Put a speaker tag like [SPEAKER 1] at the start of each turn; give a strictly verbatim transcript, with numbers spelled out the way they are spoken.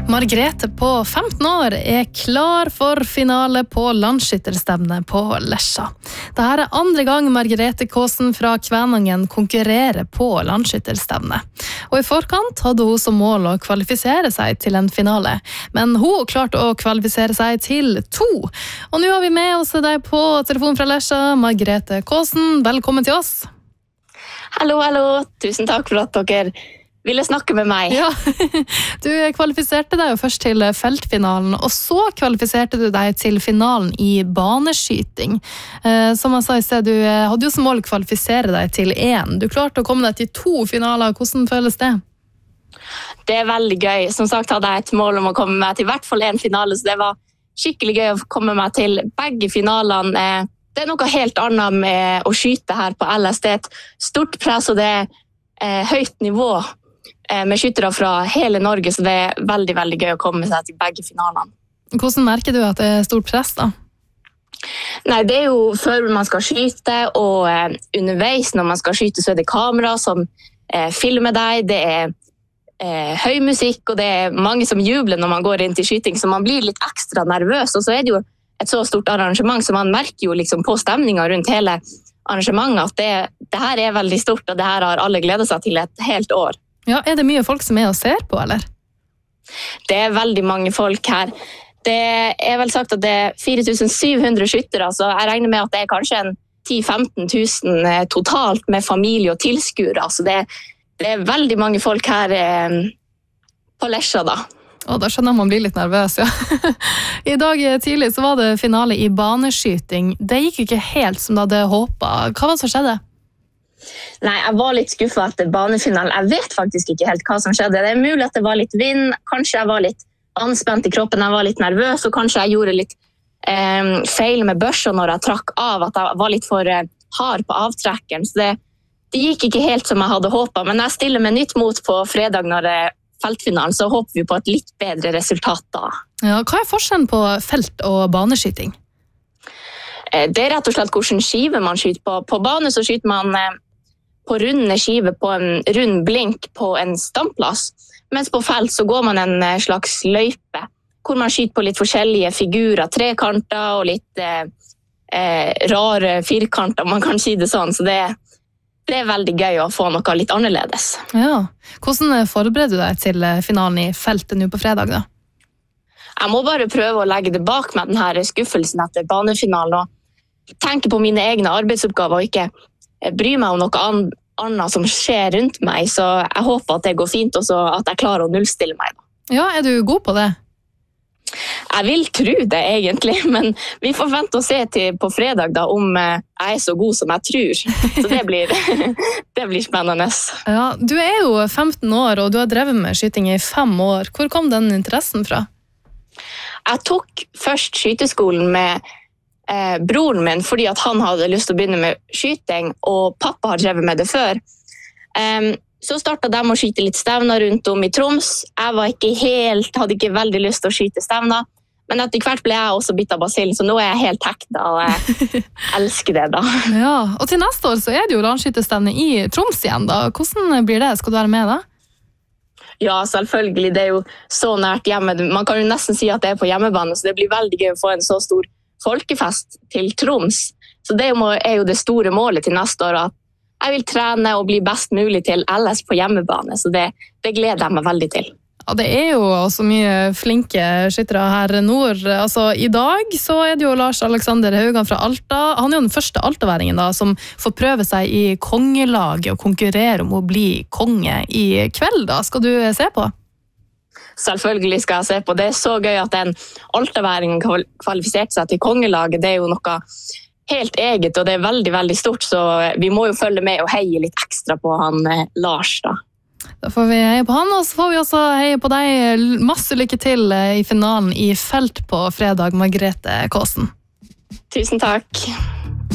[SPEAKER 1] Margrethe på femten år er klar for finale på landskytterstevne på Lesja. Dette er andre gang Margrethe Kaasen fra Kvænangen konkurrerer på landskytterstevne. Og i forkant hadde hun som mål å kvalifisere seg til en finale, men hun klarte å kvalifisere seg til to. Og nå har vi med oss deg på telefon fra Lesja, Margrethe Kaasen. Velkommen til oss.
[SPEAKER 2] Hallo, hallo. Tusen takk for at dere ville snakke med meg.
[SPEAKER 1] Ja, du kvalifiserte deg jo først til feltfinalen, og så kvalifiserte du deg til finalen i baneskyting. Som jeg sa i sted, du hadde jo som mål å kvalifisere deg til én. Du klarte å komme deg til to finaler. Hvordan føles det?
[SPEAKER 2] Det er veldig gøy. Som sagt hadde jeg et mål om å komme meg til i hvert fall en finale, så det var skikkelig gøy å komme meg til begge finalene. Det er noe helt annet med å skyte her på L S. Det er et stort press, og det er høyt nivå med skyttere fra hele Norge, så det er veldig, veldig gøy å komme seg til begge finalene.
[SPEAKER 1] Hvordan merker du at det er stort press da?
[SPEAKER 2] Nei, det er jo før man skal skyte, og eh, underveis når man skal skyte, så er det kamera som eh, filmer deg, det er eh, høy musikk, og det er mange som jubler når man går inn til skyting, så man blir litt ekstra nervøs, og så er det jo et så stort arrangement, så man merker jo liksom på stemningen rundt hele arrangementet at det, det her er veldig stort, og det her har alle gledet seg til et helt år.
[SPEAKER 1] Ja, er det mye folk som er og ser på, eller?
[SPEAKER 2] Det er veldig mange folk her. Det er vel sagt at det er fire tusen syv hundre skyttere, så jeg regner med at det er kanskje en ti til femten tusen totalt med familie og tilskuere. Så det, det er veldig mange folk her eh, på Lesja da.
[SPEAKER 1] Og da skjønner man blir litt nervøs, ja. I dag tidlig så var det finale i baneskyting. Det gikk ikke helt som du hadde håpet. Hva var det som skjedde?
[SPEAKER 2] Nei, jeg var litt skuffet etter banefinalen. Jeg vet faktisk ikke helt hva som skjedde. Det er mulig at det var litt vind, kanskje jeg var litt anspent i kroppen, jeg var litt nervøs, og kanskje jeg gjorde litt eh, feil med børsa når jeg trakk av, at jeg var litt for eh, hard på avtrekkeren. Så det, det gikk ikke helt som jeg hadde håpet, men jeg stiller med nytt mot på fredag når det er feltfinalen, så håper vi på et litt bedre resultat da.
[SPEAKER 1] Ja, hva er forskjellen på felt- og baneskyting?
[SPEAKER 2] Eh, det er rett og slett hvordan skive man skyter på. På bane så skyter man eh, på runde skive på en rund blink på en standplass, mens på felt så går man en slags løype, hvor man skyter på litt forskjellige figurer, trekanter og litt eh, eh, rare firkanter, man kan si det sånn, så det, det er veldig gøy å få noe litt annerledes.
[SPEAKER 1] Ja, hvordan forbereder du deg til finalen i feltet nå på fredag da?
[SPEAKER 2] Jeg må bare prøve å legge det bak meg den her skuffelsen etter banefinalen, og tenke på mine egne arbeidsoppgaver, og ikke bry meg om noe annet som skjer rundt meg, så jeg håper at det går fint, og så at jeg klarer å nullstille meg da.
[SPEAKER 1] Ja, er du god på det?
[SPEAKER 2] Jeg vil tro det egentlig, men vi får vente og se til på fredag da, om jeg er så god som jeg tror. Så det blir, det blir spennende.
[SPEAKER 1] Ja, du er jo femten år, og du har drevet med skyting i fem år. Hvor kom den interessen fra?
[SPEAKER 2] Jeg tok først skyteskolen med Eh, broren min, fordi at han hadde lyst til å begynne med skyting, og pappa har drevet med det før. Um, så startet de å skyte litt stevner rundt om i Troms. Jeg var ikke helt, hadde ikke veldig lyst til å skyte stevner, men etter hvert ble jeg også bitt av basillen, så nå er jeg helt hekta, og jeg elsker det da.
[SPEAKER 1] Ja, og til neste år så er det jo landskytterstevne i Troms igjen da. Hvordan blir det? Skal du være med da?
[SPEAKER 2] Ja, selvfølgelig. Det er jo så nært hjemme. Man kan jo nesten si at det er på hjemmebane, så det blir veldig gøy å få en så stor folkefest til Troms. Så det er jo det store målet til neste år, at jeg vil trene og bli best mulig til L S på hjemmebane, så det, det gleder jeg meg veldig til.
[SPEAKER 1] Ja, det er jo også mye flinke skyttere her nord. Altså, i dag så er det jo Lars Alexander Haugan fra Alta. Han er jo den første altaværingen da, som får prøve seg i kongelaget og konkurrere om å bli konge i kveld da. Skal du se på?
[SPEAKER 2] Selvfølgelig skal jeg se på. Det er så gøy at en altaværing kvalifiserte seg til kongelaget. Det er jo noe helt eget, og det er veldig, veldig stort, så vi må jo følge med og heie litt ekstra på han Lars da.
[SPEAKER 1] Da får vi heie på han, og så får vi også heie på deg. Masse lykke til i finalen i felt på fredag, Margrethe Kaasen.
[SPEAKER 2] Tusen takk.